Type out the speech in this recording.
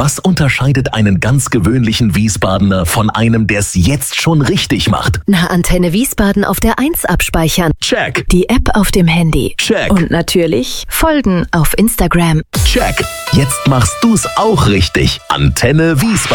Was unterscheidet einen ganz gewöhnlichen Wiesbadener von einem, der es jetzt schon richtig macht? Na, Antenne Wiesbaden auf der 1 abspeichern. Check. Die App auf dem Handy. Check. Und natürlich folgen auf Instagram. Check. Jetzt machst du's auch richtig. Antenne Wiesbaden.